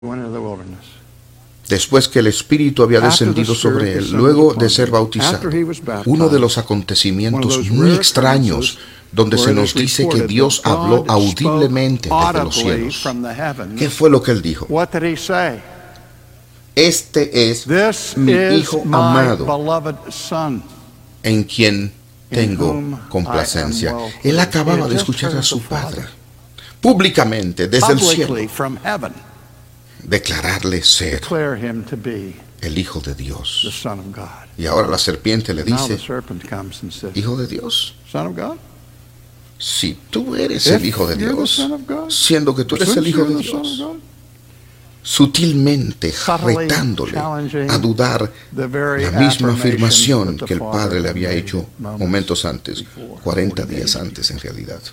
Después que el Espíritu había descendido sobre él, luego de ser bautizado, uno de los acontecimientos muy extraños donde se nos dice que Dios habló audiblemente desde los cielos. ¿Qué fue lo que él dijo? Este es mi Hijo amado, en quien tengo complacencia. Él acababa de escuchar a su Padre públicamente desde el cielo declararle ser el Hijo de Dios. Y ahora la serpiente le dice, ¿Hijo de Dios? Si tú eres el Hijo de Dios, siendo que tú eres el Hijo de Dios, sutilmente retándole a dudar la misma afirmación que el Padre le había hecho momentos antes, 40 días antes en realidad.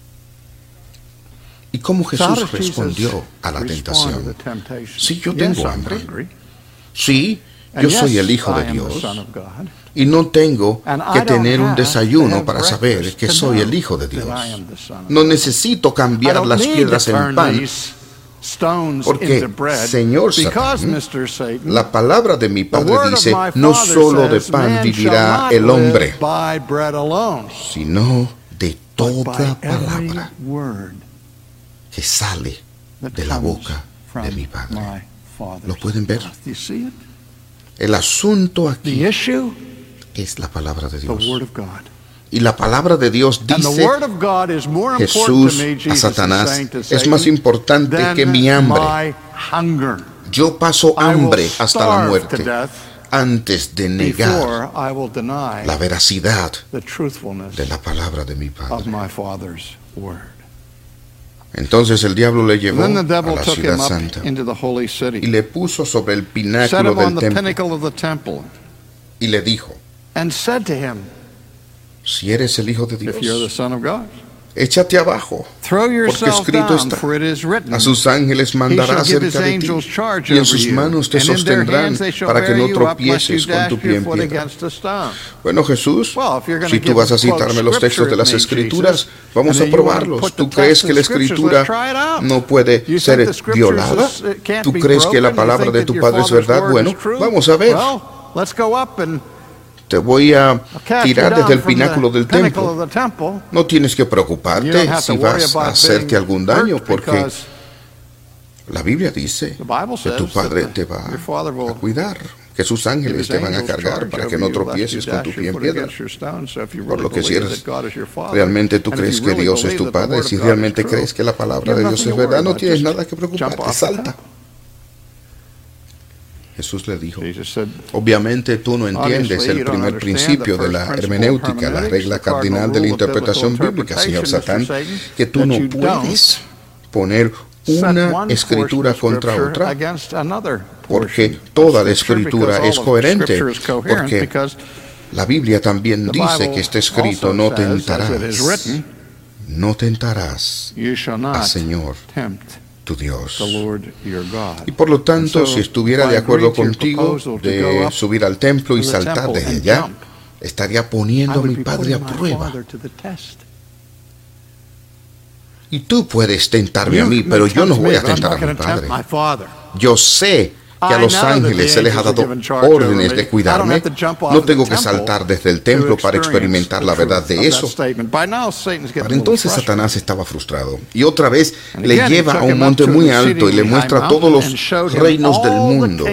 ¿Y cómo Jesús respondió a la tentación? Sí, yo tengo hambre. Sí, yo soy el Hijo de Dios. Y no tengo que tener un desayuno para saber que soy el Hijo de Dios. No necesito cambiar las piedras en pan, porque, Señor Satán, la palabra de mi Padre dice, no solo de pan vivirá el hombre, sino de toda palabra que sale de la boca de mi Padre. ¿Lo pueden ver? El asunto aquí es la palabra de Dios. Y la palabra de Dios dice, Jesús a Satanás, es más importante que mi hambre. Yo paso hambre hasta la muerte antes de negar la veracidad de la palabra de mi Padre. Entonces el diablo le llevó a la ciudad santa y le puso sobre el pináculo del templo y le dijo, si eres el Hijo de Dios, échate abajo, porque escrito está, a sus ángeles mandará acerca de ti, y en sus manos te sostendrán para que no tropieces con tu pie en piedra. Bueno, Jesús, si tú vas a citarme los textos de las Escrituras, vamos a probarlos. ¿Tú crees que la Escritura no puede ser violada? ¿Tú crees que la palabra de tu Padre es verdad? Bueno, vamos a ver. Te voy a tirar desde el pináculo del templo. No tienes que preocuparte si vas a hacerte algún daño, porque la Biblia dice que tu Padre te va a cuidar, que sus ángeles te van a cargar para que no tropieces con tu pie en piedra. Por lo que si realmente tú crees que Dios es tu Padre, si realmente crees que la palabra de Dios es verdad, no tienes nada que preocuparte, salta. Jesús le dijo, obviamente tú no entiendes el primer principio de la hermenéutica, la regla cardinal de la interpretación bíblica, señor Satán, que tú no puedes poner una escritura contra otra, porque toda la escritura es coherente, porque la Biblia también dice que está escrito, no tentarás al Señor tu Dios. Y por lo tanto, si estuviera de acuerdo contigo de subir al templo y saltar desde allá, estaría poniendo a mi Padre a prueba. Y tú puedes tentarme a mí, pero yo no voy a tentar a mi Padre. Yo sé que a los ángeles se les ha dado órdenes de cuidarme. No tengo que saltar desde el templo para experimentar la verdad de eso. Para entonces Satanás estaba frustrado y otra vez le lleva a un monte muy alto y le muestra todos los reinos del mundo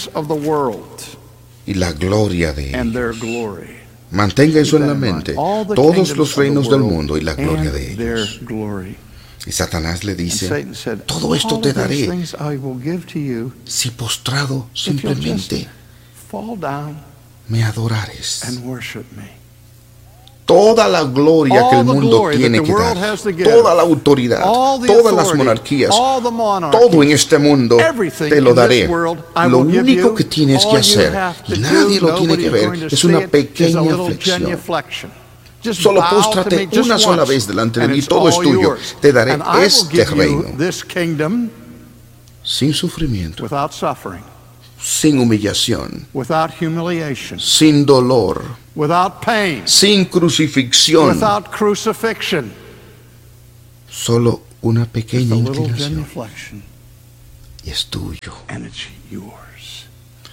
y la gloria de ellos. Mantenga eso en la mente, todos los reinos del mundo y la gloria de ellos. Y Satanás le dice, todo esto te daré si postrado simplemente me adorares. Toda la gloria que el mundo tiene que dar, toda la autoridad, todas las monarquías, todo en este mundo te lo daré. Lo único que tienes que hacer, y nadie lo tiene que ver, es una pequeña flexión. Solo póstrate una sola vez delante de mí, todo es tuyo. Te daré este reino sin sufrimiento, sin humillación, sin dolor, sin crucifixión, solo una pequeña inclinación. y es tuyo. And it's yours.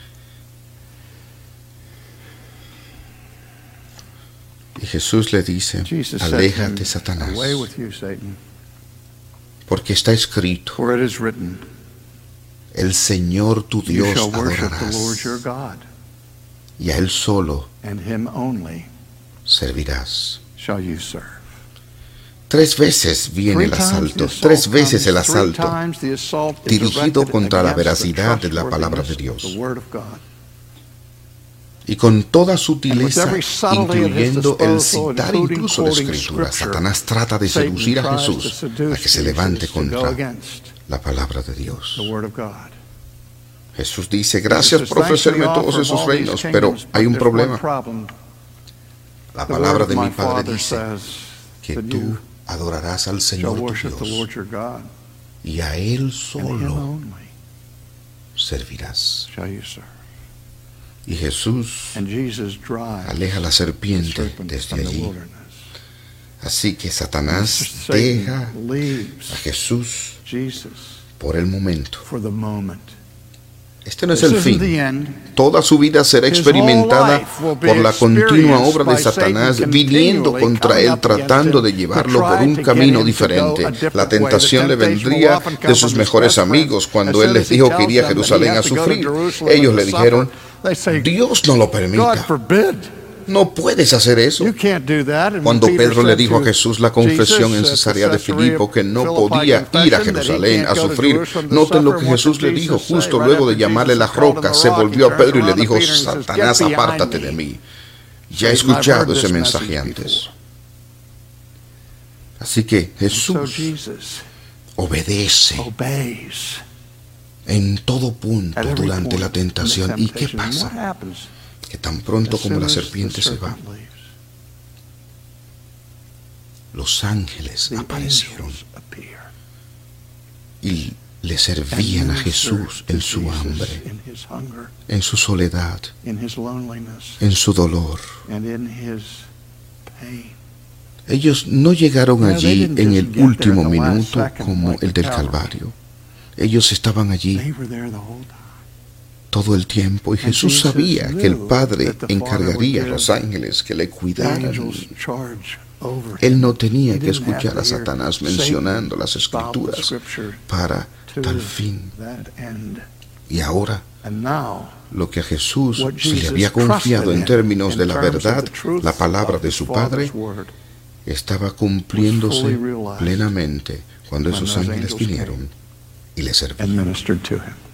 Y Jesús le dice, aléjate, Satanás, away with you, Satan. Porque está escrito, For it is written, el Señor tu you Dios shall worship the Lord adorarás, your God, y a Él solo and him only servirás. shall you serve. 3 veces viene el asalto, 3 veces el asalto, dirigido contra la veracidad de la palabra de Dios. Y con toda sutileza, incluyendo el citar incluso la Escritura, Satanás trata de seducir a Jesús a que se levante contra la palabra de Dios. Jesús dice, gracias por ofrecerme todos esos reinos, pero hay un problema. La palabra de mi Padre dice que tú adorarás al Señor tu Dios y a Él solo servirás. Y Jesús aleja la serpiente desde allí. Así que Satanás deja a Jesús por el momento. Este no es el fin. Toda su vida será experimentada por la continua obra de Satanás, viniendo contra él, tratando de llevarlo por un camino diferente. La tentación le vendría de sus mejores amigos cuando él les dijo que iría a Jerusalén a sufrir. Ellos le dijeron, Dios no lo permita. No puedes hacer eso. Cuando Pedro le dijo a Jesús la confesión en Cesarea de Filipo que no podía ir a Jerusalén a sufrir, noten lo que Jesús le dijo justo luego de llamarle la roca. Se volvió a Pedro y le dijo, Satanás, apártate de mí. Ya he escuchado ese mensaje antes. Así que Jesús obedece en todo punto durante la tentación. ¿Y qué pasa? Que tan pronto como la serpiente se va, los ángeles aparecieron y le servían a Jesús en su hambre, en su soledad, en su dolor. Ellos no llegaron allí en el último minuto como el del Calvario. Ellos estaban allí todo el tiempo, y Jesús sabía que el Padre encargaría a los ángeles que le cuidaran. Él no tenía que escuchar a Satanás mencionando las Escrituras para tal fin. Y ahora, lo que a Jesús se le había confiado en términos de la verdad, la palabra de su Padre, estaba cumpliéndose plenamente cuando esos ángeles vinieron y le servían.